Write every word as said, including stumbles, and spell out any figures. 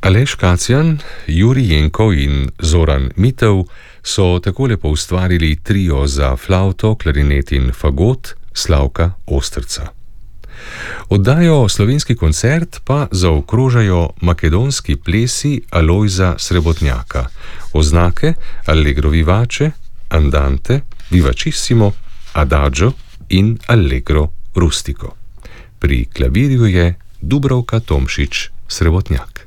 Aleš Kacjan, Jurij Jenko in Zoran Mitev so takole poustvarili trio za flavto, klarinet in fagot Slavka Ostrca. Oddajo Slovenski koncert pa zaokrožajo makedonski plesi Alojza Srebotnjaka, oznake Allegro vivace, Andante, Vivacissimo, Adagio in Allegro rustico. Pri klavirju je Dubravka Tomšič Srebotnjak.